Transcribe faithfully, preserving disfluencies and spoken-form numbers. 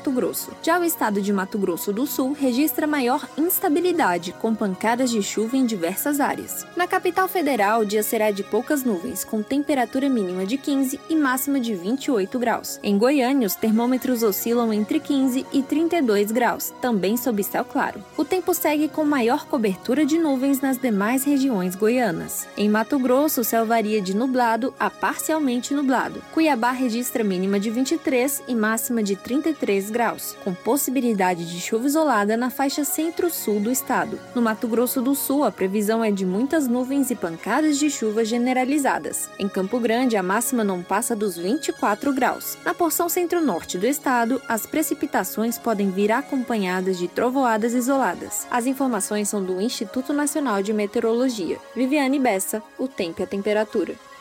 Mato Grosso. Já o estado de Mato Grosso do Sul registra maior instabilidade, com pancadas de chuva em diversas áreas. Na capital federal, o dia será de poucas nuvens, com temperatura mínima de quinze e máxima de vinte e oito graus. Em Goiânia, os termômetros oscilam entre quinze e trinta e dois graus, também sob céu claro. O tempo segue com maior cobertura de nuvens nas demais regiões goianas. Em Mato Grosso, o céu varia de nublado a parcialmente nublado. Cuiabá registra mínima de vinte e três e máxima de trinta e três graus, com possibilidade de chuva isolada na faixa centro-sul do estado. No Mato Grosso do Sul, a previsão é de muitas nuvens e pancadas de chuva generalizadas. Em Campo Grande, a máxima não passa dos vinte e quatro graus. Na porção centro-norte do estado, as precipitações podem vir acompanhadas de trovoadas isoladas. As informações são do Instituto Nacional de Meteorologia. Viviane Bessa, o tempo e a temperatura.